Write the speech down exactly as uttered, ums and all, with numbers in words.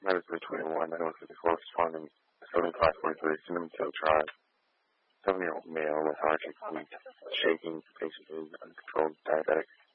Medically twenty-one, ninety-one fifty-four, responding seventy-five forty-three, Cinnamon Tail Drive. Seven-year-old male, lethargic, weak, shaking, patient is uncontrolled, diabetic.